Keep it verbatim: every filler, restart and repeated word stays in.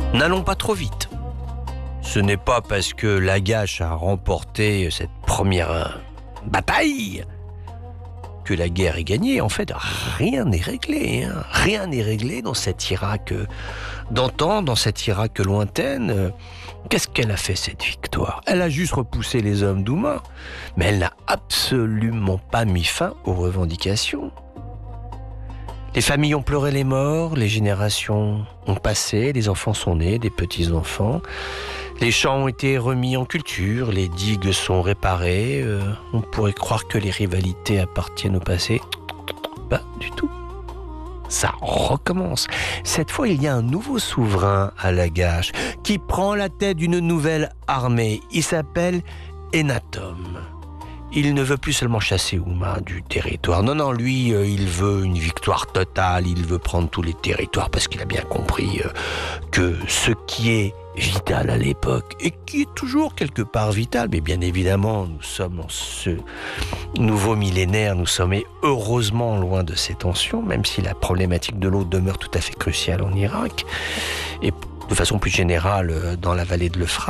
N'allons pas trop vite. Ce n'est pas parce que Lagash a remporté cette première bataille que la guerre est gagnée. En fait, rien n'est réglé. Hein. Rien n'est réglé dans cet Irak d'antan, dans cette Irak lointaine. Qu'est-ce qu'elle a fait, cette victoire? Elle a juste repoussé les hommes d'Ouma, mais elle n'a absolument pas mis fin aux revendications. Les familles ont pleuré les morts, les générations ont passé, les enfants sont nés, des petits-enfants. Les champs ont été remis en culture, les digues sont réparées. Euh, on pourrait croire que les rivalités appartiennent au passé. Pas du tout. Ça recommence. Cette fois, il y a un nouveau souverain à Lagash qui prend la tête d'une nouvelle armée. Il s'appelle Enatom. Il ne veut plus seulement chasser Ouma du territoire. Non, non, lui, euh, il veut une victoire totale. Il veut prendre tous les territoires parce qu'il a bien compris euh, que ce qui est vital à l'époque et qui est toujours quelque part vital, mais bien évidemment, nous sommes en ce nouveau millénaire, nous sommes heureusement loin de ces tensions, même si la problématique de l'eau demeure tout à fait cruciale en Irak et de façon plus générale dans la vallée de l'Euphrate.